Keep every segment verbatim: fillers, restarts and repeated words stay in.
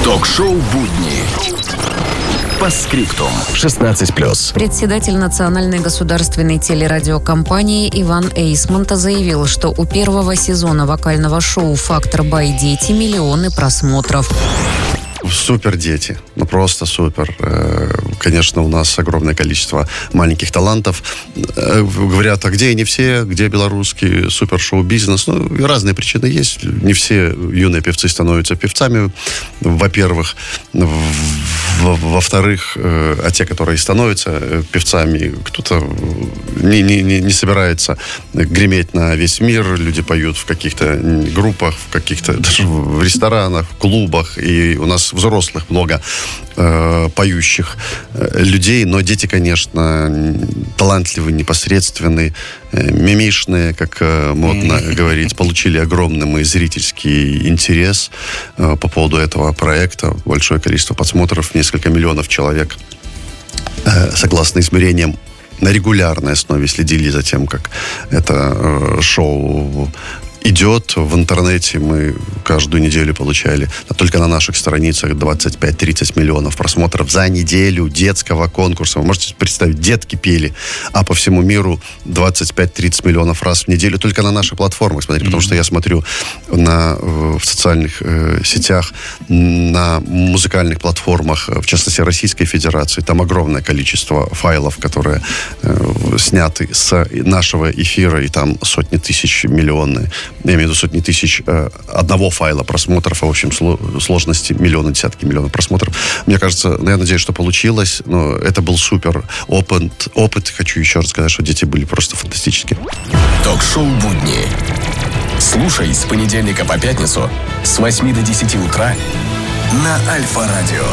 Ток-шоу «Будни». По скриптум. шестнадцать плюс. Председатель Национальной государственной телерадиокомпании Иван Эйсмонта заявил, что у первого сезона вокального шоу «Фактор бай Дети» миллионы просмотров. Супер дети, ну просто супер. Конечно, у нас огромное количество маленьких талантов. Говорят, а где они все, где белорусский супер-шоу-бизнес? Ну, разные причины есть. Не все юные певцы становятся певцами, во-первых. Во-вторых, а те, которые становятся певцами, кто-то не, не, не собирается греметь на весь мир. Люди поют в каких-то группах, в каких-то даже в ресторанах, в клубах. И у нас взрослых много э, поющих э, людей, но дети, конечно, талантливые, непосредственные, э, мимишные, как э, модно говорить, получили огромный мой зрительский интерес э, по поводу этого проекта. Большое количество просмотров, несколько миллионов человек, э, согласно измерениям, на регулярной основе следили за тем, как это э, шоу идет в интернете. Мы каждую неделю получали только на наших страницах двадцать пять тридцать миллионов просмотров за неделю детского конкурса. Вы можете представить, детки пели, а по всему миру двадцать пять тридцать миллионов раз в неделю только на наших платформах. Смотрите, mm-hmm. потому что я смотрю на, в социальных э, сетях, на музыкальных платформах, в частности, Российской Федерации. Там огромное количество файлов, которые э, сняты с нашего эфира, и там сотни тысяч, миллионы. Я имею в виду сотни тысяч э, одного файла просмотров, а в общем сло, сложности миллионы, десятки миллионов просмотров. Мне кажется, ну, я надеюсь, что получилось, но это был супер опыт. опыт. Хочу еще раз сказать, что дети были просто фантастические. Ток-шоу «Будни». Слушай с понедельника по пятницу с восьми до десяти утра на Альфа-радио.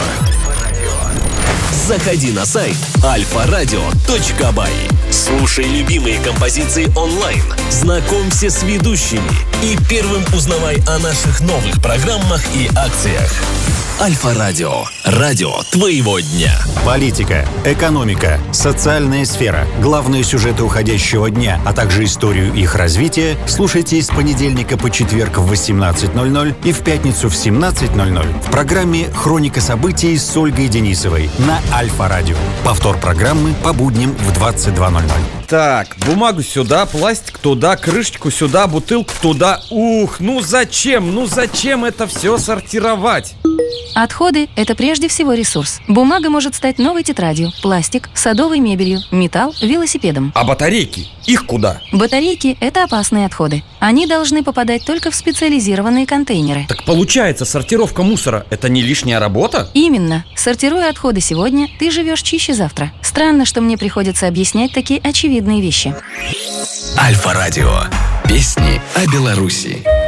Заходи на сайт альфа радио точка бай. Слушай любимые композиции онлайн. Знакомься с ведущими. И первым узнавай о наших новых программах и акциях. Альфа-радио. Радио твоего дня. Политика, экономика, социальная сфера, главные сюжеты уходящего дня, а также историю их развития слушайте с понедельника по четверг в восемнадцать ноль ноль и в пятницу в семнадцать ноль ноль в программе «Хроника событий» с Ольгой Денисовой на Альфа-радио. Повтор программы по будням в двадцать два ноль ноль. Так, бумагу сюда, пластик туда, крышечку сюда, бутылку туда. Ух, ну зачем, ну зачем это все сортировать? Отходы – это прежде всего ресурс. Бумага может стать новой тетрадью, пластик – садовой мебелью, металл – велосипедом. А батарейки? Их куда? Батарейки – это опасные отходы. Они должны попадать только в специализированные контейнеры. Так получается, сортировка мусора – это не лишняя работа? Именно. Сортируя отходы сегодня, ты живешь чище завтра. Странно, что мне приходится объяснять такие очевидные вещи. Альфа-радио. Песни о Беларуси.